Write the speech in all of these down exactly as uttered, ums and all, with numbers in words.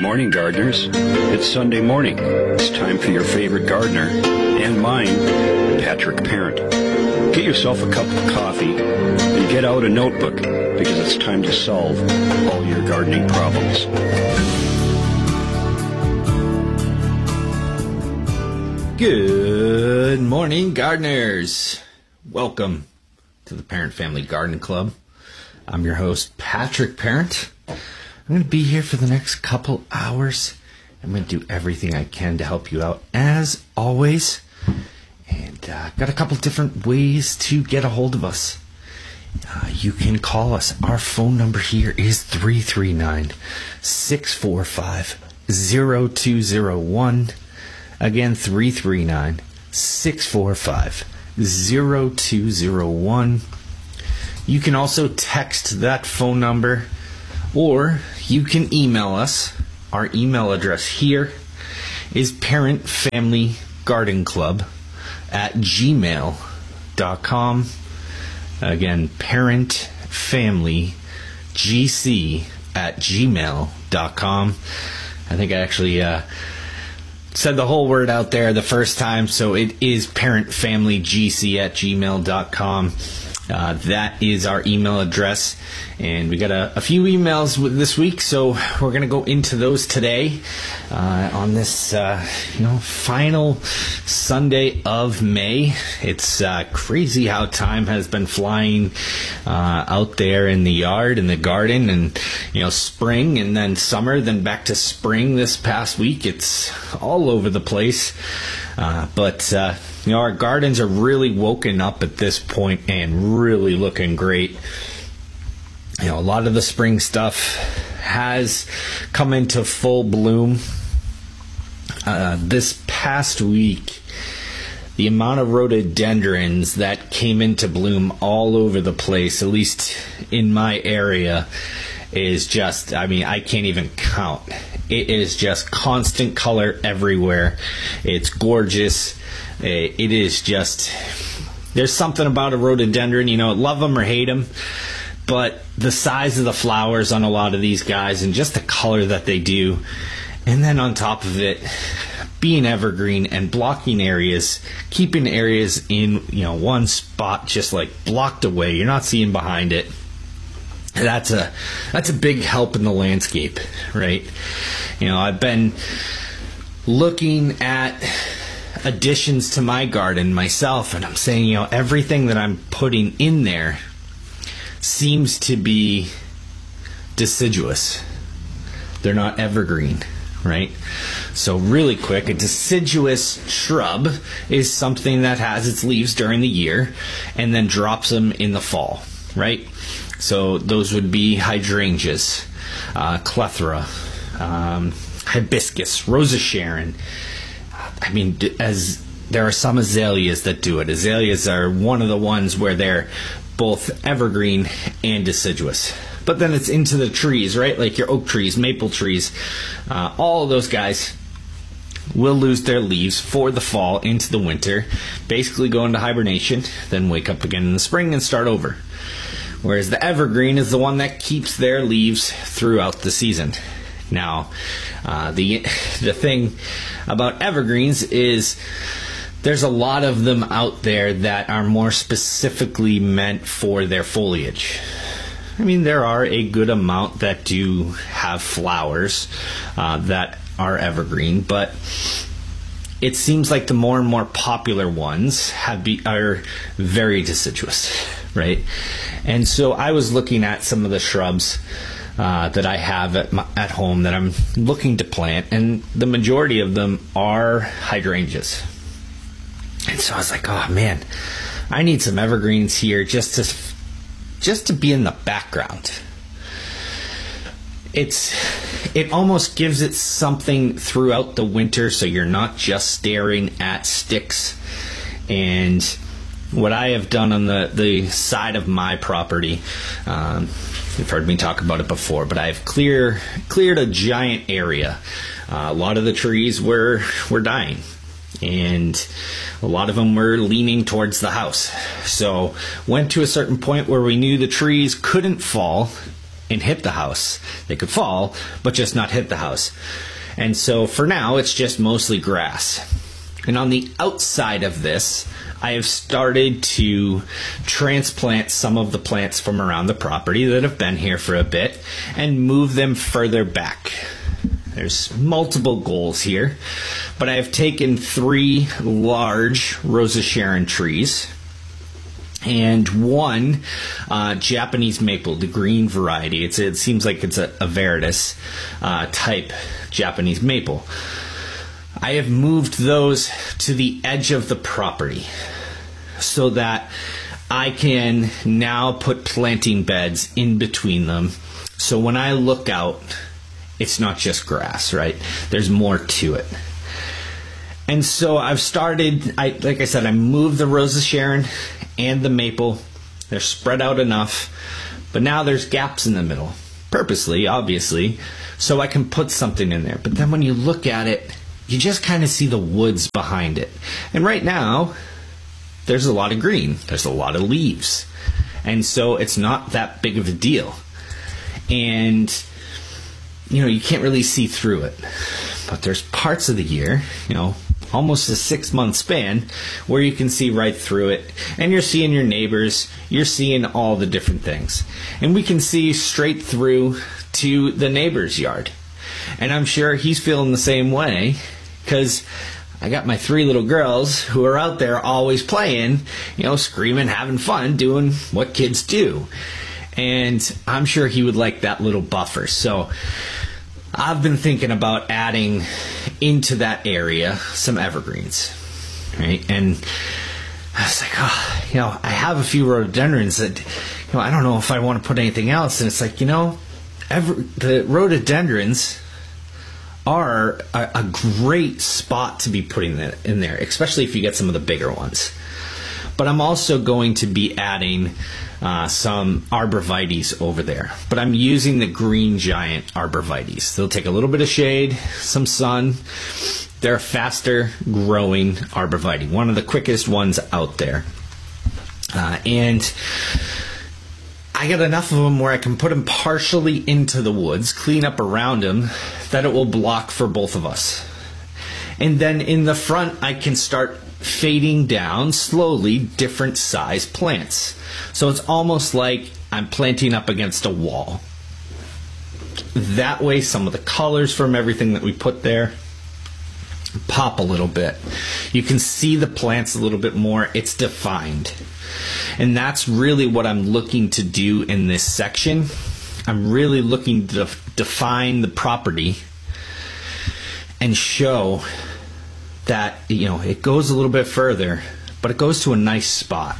morning, gardeners. It's Sunday morning. It's time for your favorite gardener, and mine, Patrick Parent. Get yourself a cup of coffee and get out a notebook, because it's time to solve all your gardening problems. Good morning, gardeners. Welcome to the Parent Family Garden Club. I'm your host, Patrick Parent. I'm going to be here for the next couple hours. I'm going to do everything I can to help you out, as always. And uh, got a couple different ways to get a hold of us. Uh, you can call us. Our phone number here is three three nine, six four five, zero two zero one. Again, three three nine, six four five, zero two zero one. You can also text that phone number, or you can email us. Our email address here is parentfamilygardenclub at gmail dot com. Again, parentfamilygc at gmail dot com. I think I actually uh, said the whole word out there the first time, so it is parentfamilygc at gmail dot com. Uh, that is our email address, and we got a, a few emails with this week, so we're going to go into those today uh, on this uh, you know final Sunday of May. It's uh, crazy how time has been flying uh, out there in the yard, in the garden, and you know spring, and then summer, then back to spring this past week. It's all over the place, uh, but uh, you know our gardens are really woken up at this point and really looking great. You know, a lot of the spring stuff has come into full bloom. Uh, this past week, the amount of rhododendrons that came into bloom all over the place, at least in my area, is just, I mean, I can't even count. It is just constant color everywhere. It's gorgeous. It is just, there's something about a rhododendron, you know, love them or hate them, but the size of the flowers on a lot of these guys and just the color that they do, and then on top of it, being evergreen and blocking areas, keeping areas in, you know, one spot just like blocked away, you're not seeing behind it. That's a that's a big help in the landscape, right? You know, I've been looking at additions to my garden myself, and I'm saying, you know, everything that I'm putting in there seems to be deciduous. They're not evergreen, right? So really quick, a deciduous shrub is something that has its leaves during the year and then drops them in the fall, right? So those would be hydrangeas, uh, clethra, um, hibiscus, Rosa Sharon. I mean, as there are some azaleas that do it. Azaleas are one of the ones where they're both evergreen and deciduous. But then it's into the trees, right? Like your oak trees, maple trees, uh, all of those guys will lose their leaves for the fall into the winter, basically go into hibernation, then wake up again in the spring and start over. Whereas the evergreen is the one that keeps their leaves throughout the season. Now, uh, the the thing about evergreens is there's a lot of them out there that are more specifically meant for their foliage. I mean, there are a good amount that do have flowers uh, that are evergreen, but it seems like the more and more popular ones have be, are very deciduous, right? And so I was looking at some of the shrubs uh, that I have at, my, at home that I'm looking to plant, and the majority of them are hydrangeas. And so I was like, oh man, I need some evergreens here just to just to be in the background. It's it almost gives it something throughout the winter, so you're not just staring at sticks. And what I have done on the, the side of my property, um, you've heard me talk about it before, but I've clear cleared a giant area. Uh, a lot of the trees were were dying, and a lot of them were leaning towards the house. So went to a certain point where we knew the trees couldn't fall and hit the house. They could fall, but just not hit the house. And so for now, it's just mostly grass. And on the outside of this, I have started to transplant some of the plants from around the property that have been here for a bit and move them further back. There's multiple goals here, but I have taken three large Rose of Sharon trees and one uh, Japanese maple, the green variety. It's, it seems like it's a, a Veritas uh, type Japanese maple. I have moved those to the edge of the property so that I can now put planting beds in between them. So when I look out, it's not just grass, right? There's more to it. And so I've started, I, like I said, I moved the Rose of Sharon and the maple. They're spread out enough, but now there's gaps in the middle, purposely, obviously, so I can put something in there. But then when you look at it, you just kind of see the woods behind it. And right now, there's a lot of green. There's a lot of leaves. And so it's not that big of a deal. And, you know, you can't really see through it. But there's parts of the year, you know, almost a six-month span, where you can see right through it. And you're seeing your neighbors. You're seeing all the different things. And we can see straight through to the neighbor's yard. And I'm sure he's feeling the same way, because I got my three little girls who are out there always playing, you know, screaming, having fun, doing what kids do. And I'm sure he would like that little buffer. So I've been thinking about adding into that area some evergreens, right? And I was like, oh, you know, I have a few rhododendrons that, you know, I don't know if I want to put anything else. And it's like, you know, ever, the rhododendrons are a, a great spot to be putting that in there, especially if you get some of the bigger ones. But I'm also going to be adding uh, some arborvitaes over there. But I'm using the green giant arborvitaes. They'll take a little bit of shade, some sun. They're a faster growing arborvitae, one of the quickest ones out there. Uh, and I got enough of them where I can put them partially into the woods, clean up around them, that it will block for both of us. And then in the front, I can start fading down slowly different size plants. So it's almost like I'm planting up against a wall. That way, some of the colors from everything that we put there pop a little bit. You can see the plants a little bit more. It's defined. And that's really what I'm looking to do in this section. I'm really looking to define the property and show that, you know, it goes a little bit further, but it goes to a nice spot.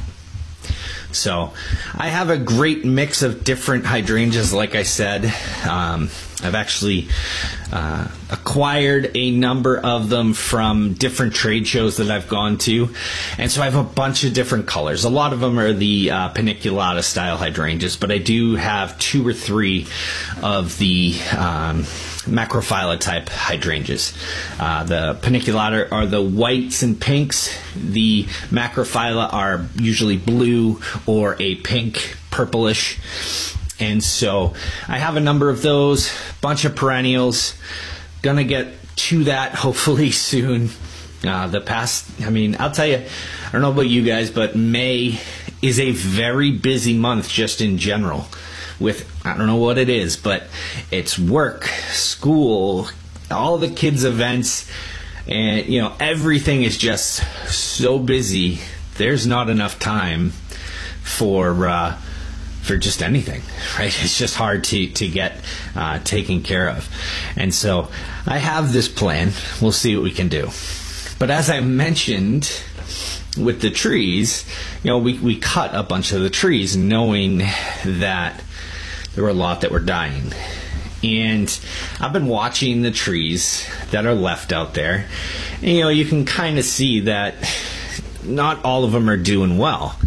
So I have a great mix of different hydrangeas, like I said. Um, I've actually uh, acquired a number of them from different trade shows that I've gone to. And so I have a bunch of different colors. A lot of them are the uh, paniculata style hydrangeas, but I do have two or three of the um, macrophylla type hydrangeas. Uh, the paniculata are the whites and pinks. The macrophylla are usually blue or a pink purplish. And so I have a number of those, bunch of perennials. Gonna get to that hopefully soon. Uh, the past, I mean, I'll tell you, I don't know about you guys, but May is a very busy month just in general. With, I don't know what it is, but it's work, school, all the kids' events, and, you know, everything is just so busy. There's not enough time for uh, for just anything, right? It's just hard to, to get uh, taken care of. And so I have this plan. We'll see what we can do. But as I mentioned with the trees, you know, we, we cut a bunch of the trees knowing that there were a lot that were dying. And I've been watching the trees that are left out there. And, you know, you can kind of see that not all of them are doing well.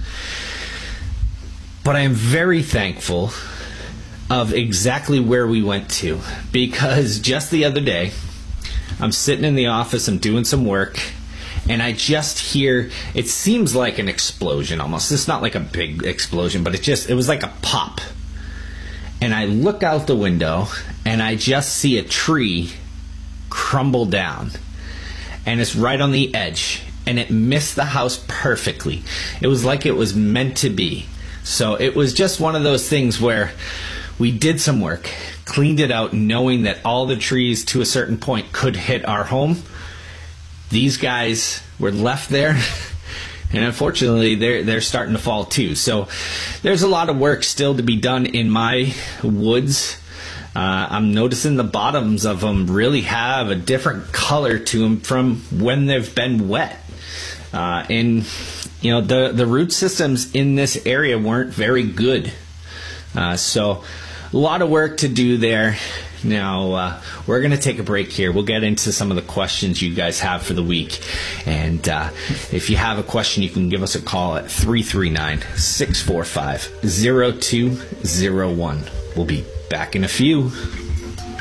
But I am very thankful of exactly where we went to. Because just the other day, I'm sitting in the office, I'm doing some work, and I just hear, it seems like an explosion almost. It's not like a big explosion, but it just, it was like a pop. and I look out the window and I just see a tree crumble down, and it's right on the edge, and it missed the house perfectly. It was like it was meant to be. So it was just one of those things where we did some work, cleaned it out, knowing that all the trees to a certain point could hit our home. These guys were left there, and unfortunately they're, they're starting to fall too. So there's a lot of work still to be done in my woods. Uh, I'm noticing the bottoms of them really have a different color to them from when they've been wet. Uh, and, you know, the, the root systems in this area weren't very good. Uh, so a lot of work to do there. Now, uh, we're going to take a break here. We'll get into some of the questions you guys have for the week. And uh, if you have a question, you can give us a call at three three nine, six four five, zero two zero one. We'll be back in a few.